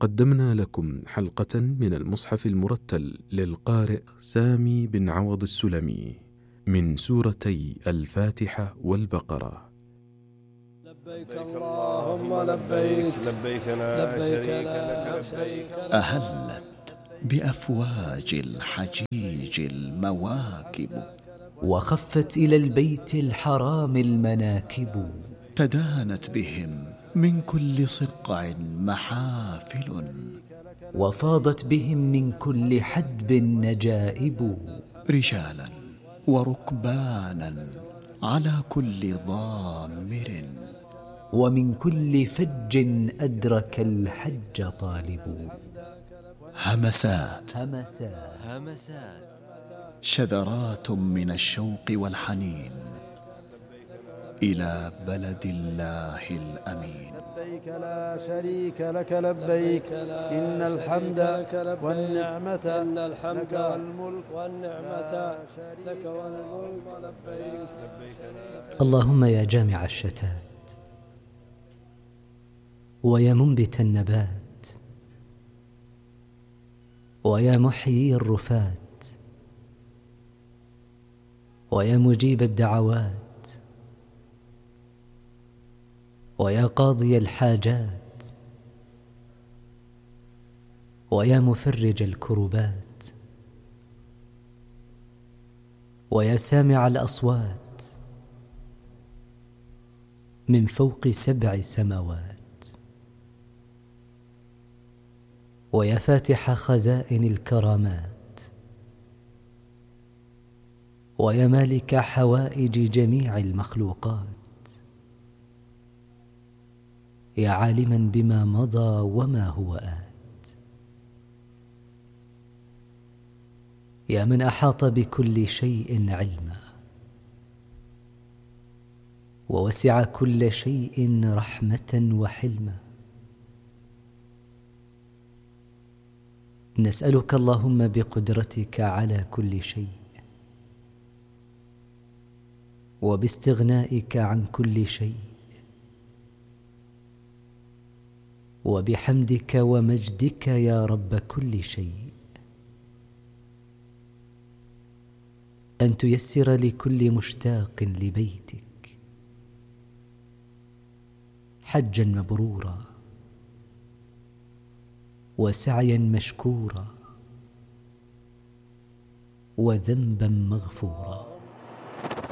قدمنا لكم حلقة من المصحف المرتل للقارئ سامي بن عوض السلمي من سورتي الفاتحة والبقرة. لبيك اللهم لبيك لبيك لا شريك لك لبيك. أهلت بأفواج الحجيج المواكب، وخفت إلى البيت الحرام المناكب، تدانت بهم من كل صقع محافل، وفاضت بهم من كل حدب نجائب، رجالا وركبانا على كل ضامر، ومن كل فج أدرك الحج طالب. همسات شذرات من الشوق والحنين إلى بلد الله الأمين. لبيك لا شريك لك لبيك إن الحمد والنعمة لك والملك لبيك. اللهم يا جامع الشتات، ويا منبت النبات، ويا محيي الرفات، ويا مجيب الدعوات، ويا قاضي الحاجات، ويا مفرج الكربات، ويا سامع الأصوات من فوق 7 سماوات، ويا فاتح خزائن الكرامات، ويا مالك حوائج جميع المخلوقات، يا عالما بما مضى وما هو آت، يا من أحاط بكل شيء علما، ووسع كل شيء رحمة وحلما. نسألك اللهم بقدرتك على كل شيء، وباستغنائك عن كل شيء، وبحمدك ومجدك يا رب كل شيء، أن تيسر لكل مشتاق لبيتك حجا مبرورا، وسعيا مشكورا، وذنبا مغفورا.